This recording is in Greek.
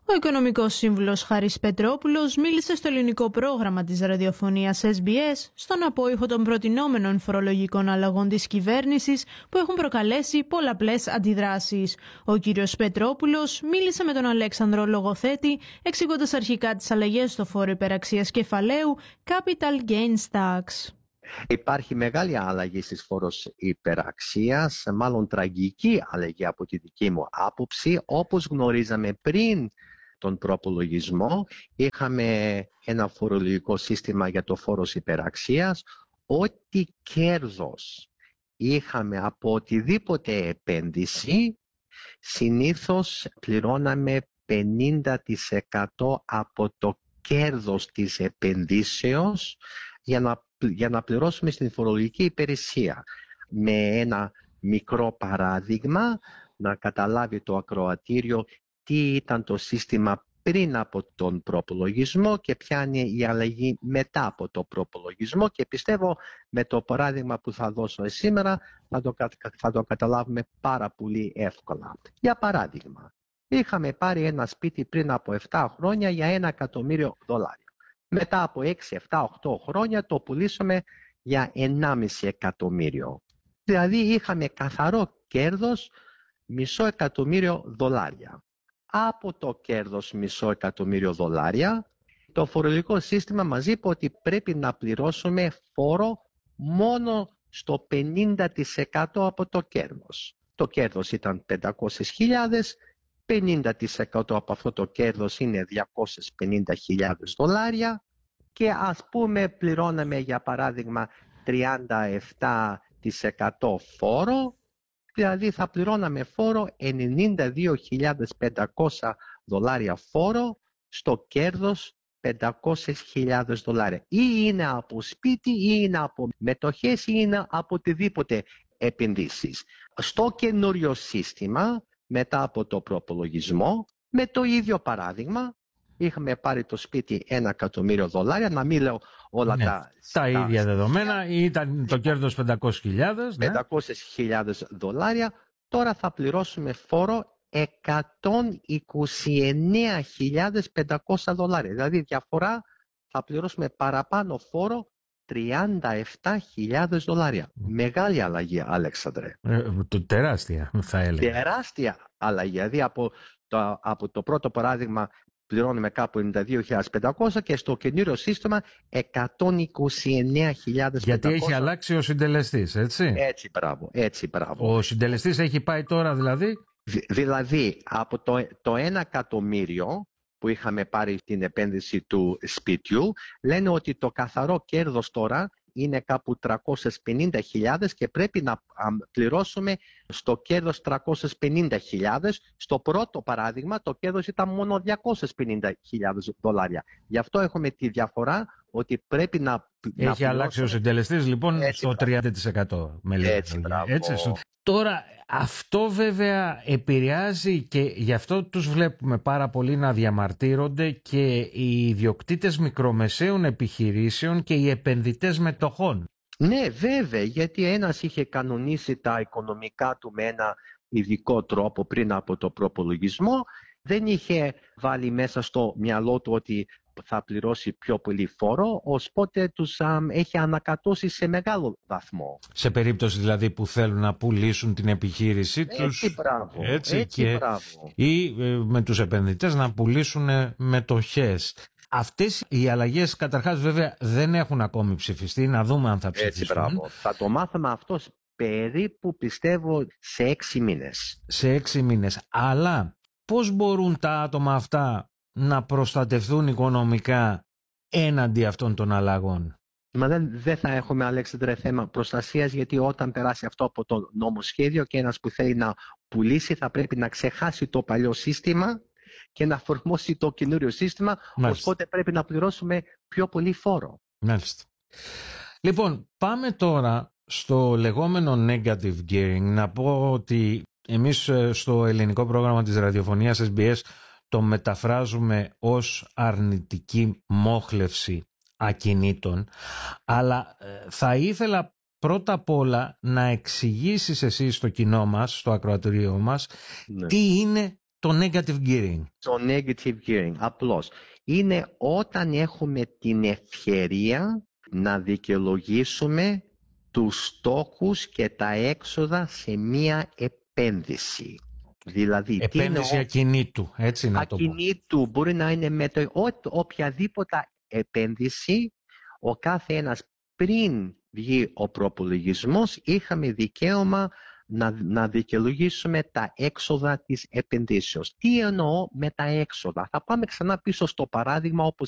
Ο Οικονομικός Σύμβουλος Χάρης Πετρόπουλος μίλησε στο ελληνικό πρόγραμμα της ραδιοφωνίας SBS στον απόϊχο των προτινόμενων φορολογικών αλλαγών της κυβέρνησης που έχουν προκαλέσει πολλαπλές αντιδράσεις. Ο κύριος Πετρόπουλος μίλησε με τον Αλέξανδρο Λογοθέτη, εξηγώντας αρχικά τις αλλαγές στο φόρο υπεραξίας κεφαλαίου Capital Gains Tax. Υπάρχει μεγάλη αλλαγή στις φόρους υπεραξίας, μάλλον τραγική αλλαγή από τη δική μου άποψη. Όπως γνωρίζαμε πριν τον προπολογισμό, είχαμε ένα φορολογικό σύστημα για το φόρος υπεραξίας. Ό,τι κέρδος είχαμε από οτιδήποτε επένδυση, συνήθως πληρώναμε 50% από το κέρδος της επενδύσεως για να πληρώσουμε στην φορολογική υπηρεσία. Με ένα μικρό παράδειγμα, να καταλάβει το ακροατήριο τι ήταν το σύστημα πριν από τον προπολογισμό και ποια είναι η αλλαγή μετά από τον προπολογισμό, και πιστεύω με το παράδειγμα που θα δώσω σήμερα θα το καταλάβουμε πάρα πολύ εύκολα. Για παράδειγμα, είχαμε πάρει ένα σπίτι πριν από 7 χρόνια για $1.000.000. Μετά από 6, 7, 8 χρόνια το πουλήσαμε για $1.500.000. Δηλαδή είχαμε καθαρό κέρδος $500.000. Από το κέρδος $500.000, το φορολογικό σύστημα μας είπε ότι πρέπει να πληρώσουμε φόρο μόνο στο 50% από το κέρδος. Το κέρδος ήταν 500.000, 50% από αυτό το κέρδος είναι $250.000 και ας πούμε πληρώναμε για παράδειγμα 37% φόρο, δηλαδή θα πληρώναμε φόρο $92.500 φόρο στο κέρδος $500.000. Ή είναι από σπίτι ή είναι από μετοχές ή είναι από οτιδήποτε επενδύσεις. Στο καινούριο σύστημα, μετά από το προπολογισμό, με το ίδιο παράδειγμα, είχαμε πάρει το σπίτι $1.000.000, να μην λέω όλα τα ίδια δεδομένα, ήταν το κέρδος 500.000. $500.000, τώρα θα πληρώσουμε φόρο $129.500. Δηλαδή διαφορά, θα πληρώσουμε παραπάνω φόρο $37.000. Μεγάλη αλλαγή, Αλέξανδρε. Τεράστια, θα έλεγα. Τεράστια αλλαγή. Δηλαδή από το πρώτο παράδειγμα πληρώνουμε κάπου $92.500 και στο καινούριο σύστημα $129.500. Γιατί έχει αλλάξει ο συντελεστής, έτσι. Έτσι, μπράβο. Ο συντελεστής έχει πάει τώρα δηλαδή. Δηλαδή από το $1.000.000 που είχαμε πάρει την επένδυση του σπιτιού, λένε ότι το καθαρό κέρδος τώρα είναι κάπου 350.000 και πρέπει να πληρώσουμε στο κέρδος 350.000. Στο πρώτο παράδειγμα το κέρδος ήταν μόνο $250.000. Γι' αυτό έχουμε τη διαφορά ότι πρέπει να... Έχει αλλάξει ο συντελεστής λοιπόν στο 30%. Έτσι. Τώρα αυτό βέβαια επηρεάζει και γι' αυτό τους βλέπουμε πάρα πολύ να διαμαρτύρονται και οι ιδιοκτήτες μικρομεσαίων επιχειρήσεων και οι επενδυτές μετοχών. Ναι, βέβαια, γιατί ένας είχε κανονίσει τα οικονομικά του με ένα ειδικό τρόπο πριν από το προπολογισμό, δεν είχε βάλει μέσα στο μυαλό του ότι θα πληρώσει πιο πολύ φόρο, οπότε τους έχει ανακατώσει σε μεγάλο βαθμό. Σε περίπτωση δηλαδή που θέλουν να πουλήσουν την επιχείρησή τους, ή με τους επενδυτές να πουλήσουν μετοχές. Αυτές οι αλλαγές καταρχάς βέβαια δεν έχουν ακόμη ψηφιστεί, να δούμε αν θα ψηφιστούν. Θα το μάθουμε αυτό περίπου πιστεύω σε 6 μήνες. Σε 6 μήνες, αλλά πώς μπορούν τα άτομα αυτά να προστατευτούν οικονομικά έναντι αυτών των αλλαγών? Μα δεν θα έχουμε, Αλέξανδρε, θέμα προστασίας, γιατί όταν περάσει αυτό από το νομοσχέδιο και ένας που θέλει να πουλήσει θα πρέπει να ξεχάσει το παλιό σύστημα και να εφαρμόσει το καινούριο σύστημα. Μάλιστα. Οπότε πρέπει να πληρώσουμε πιο πολύ φόρο. Μάλιστα. Λοιπόν, πάμε τώρα στο λεγόμενο negative gearing. Να πω ότι εμείς στο ελληνικό πρόγραμμα της ραδιοφωνίας SBS το μεταφράζουμε ως αρνητική μόχλευση ακινήτων, αλλά θα ήθελα πρώτα απ' όλα να εξηγήσεις εσύ στο κοινό μας, στο ακροατήριό μας, τι είναι το negative gearing? Το negative gearing, απλώς. Είναι όταν έχουμε την ευκαιρία να δικαιολογήσουμε τους στόχους και τα έξοδα σε μία επένδυση. Δηλαδή, επένδυση ακινήτου, έτσι να το πω. Ακινήτου μπορεί να είναι με οποιαδήποτε επένδυση. Ο κάθε ένας πριν βγει ο προπολογισμός είχαμε δικαίωμα να δικαιολογήσουμε τα έξοδα της επενδύσεως. Τι εννοώ με τα έξοδα? Θα πάμε ξανά πίσω στο παράδειγμα όπως